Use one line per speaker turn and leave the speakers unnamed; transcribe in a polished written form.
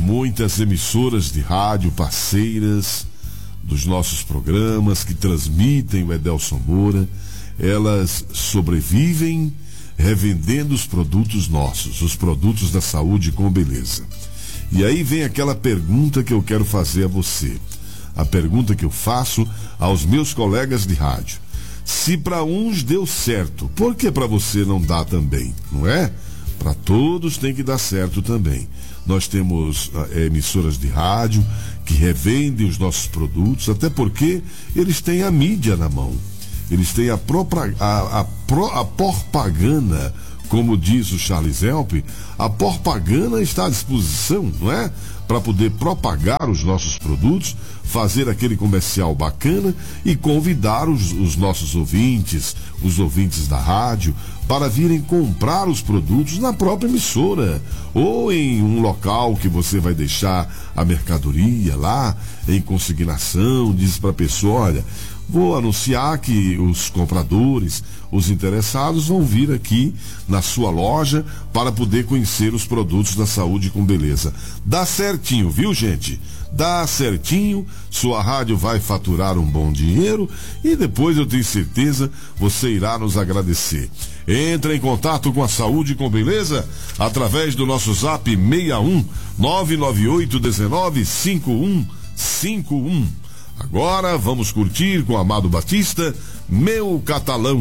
muitas emissoras de rádio parceiras dos nossos programas que transmitem o Edelson Moura, elas sobrevivem revendendo os produtos nossos, os produtos da saúde com beleza. E aí vem aquela pergunta que eu quero fazer a você, a pergunta que eu faço aos meus colegas de rádio. Se para uns deu certo, por que para você não dá também, não é? Para todos tem que dar certo também. Nós temos emissoras de rádio que revendem os nossos produtos, até porque eles têm a mídia na mão. Eles têm a propaganda, como diz o Charles Help, a propaganda está à disposição, não é? Para poder propagar os nossos produtos, fazer aquele comercial bacana e convidar os nossos ouvintes, os ouvintes da rádio, para virem comprar os produtos na própria emissora ou em um local que você vai deixar a mercadoria lá em consignação. Diz para a pessoa: olha, vou anunciar que os compradores, os interessados vão vir aqui na sua loja para poder conhecer os produtos da saúde com beleza. Dá certinho, viu, gente? Dá certinho, sua rádio vai faturar um bom dinheiro e depois eu tenho certeza você irá nos agradecer. Entre em contato com a Saúde com Beleza através do nosso zap 61 998 19 5151. Agora vamos curtir com Amado Batista, Meu Catalão.